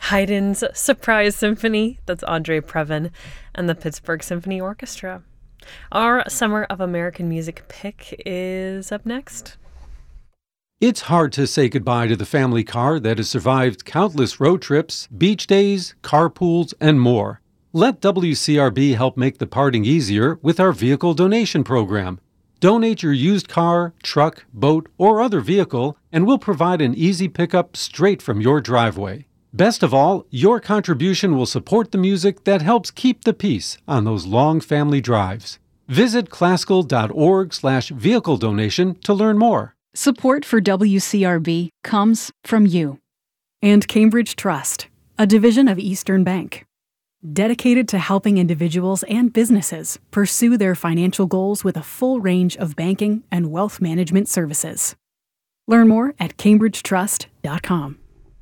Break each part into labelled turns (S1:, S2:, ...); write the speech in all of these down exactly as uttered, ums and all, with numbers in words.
S1: Haydn's Surprise Symphony, that's Andre Previn, and the Pittsburgh Symphony Orchestra. Our Summer of American Music pick is up next.
S2: It's hard to say goodbye to the family car that has survived countless road trips, beach days, carpools, and more. Let W C R B help make the parting easier with our vehicle donation program. Donate your used car, truck, boat, or other vehicle, and we'll provide an easy pickup straight from your driveway. Best of all, your contribution will support the music that helps keep the peace on those long family drives. Visit classical.org slash vehicle donation to learn more.
S3: Support for W C R B comes from you.
S4: And Cambridge Trust, a division of Eastern Bank, dedicated to helping individuals and businesses pursue their financial goals with a full range of banking and wealth management services. Learn more at cambridge trust dot com.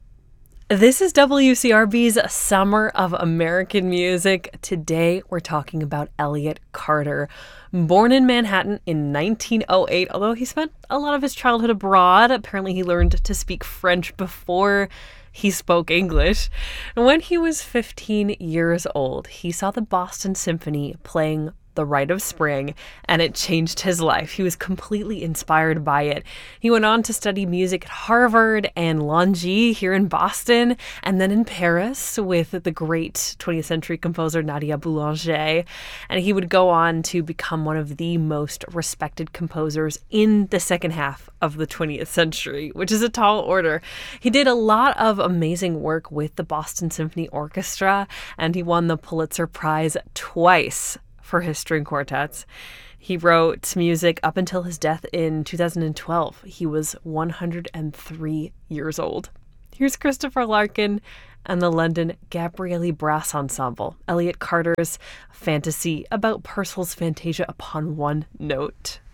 S1: This is W C R B's Summer of American Music. Today we're talking about Elliott Carter. Born in Manhattan in nineteen oh eight, although he spent a lot of his childhood abroad. Apparently he learned to speak French before he spoke English. When he was fifteen years old, he saw the Boston Symphony playing The Rite of Spring, and it changed his life. He was completely inspired by it. He went on to study music at Harvard and Longy here in Boston, and then in Paris with the great twentieth century composer Nadia Boulanger. And he would go on to become one of the most respected composers in the second half of the twentieth century, which is a tall order. He did a lot of amazing work with the Boston Symphony Orchestra, and he won the Pulitzer Prize twice for his string quartets. He wrote music up until his death in two thousand twelve. He was one hundred three years old. Here's Christopher Larkin and the London Gabrieli Brass Ensemble, Elliott Carter's fantasy about Purcell's Fantasia upon one note.